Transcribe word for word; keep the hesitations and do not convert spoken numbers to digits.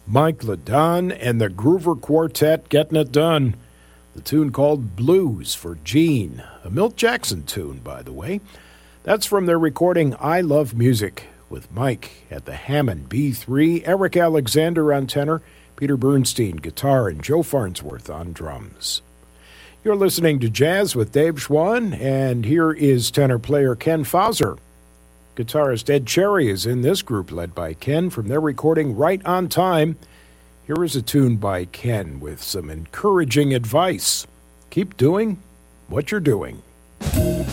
Mike Ladon and the Groover Quartet getting it done. The tune called Blues for Gene, a Milt Jackson tune, by the way. That's from their recording I Love Music, with Mike at the Hammond B three, Eric Alexander on tenor, Peter Bernstein guitar, and Joe Farnsworth on drums. You're listening to Jazz with Dave Schwann, and here is tenor player Ken Fauser. Guitarist Ed Cherry is in this group, led by Ken, from their recording Right on Time. Here is a tune by Ken with some encouraging advice. Keep doing what you're doing.